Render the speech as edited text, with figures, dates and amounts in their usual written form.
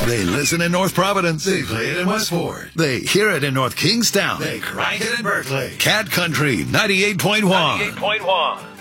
They listen in North Providence. They play it in Westport. They hear it in North Kingstown. They crank it in Berkeley. Cat Country 98.1. 98.1.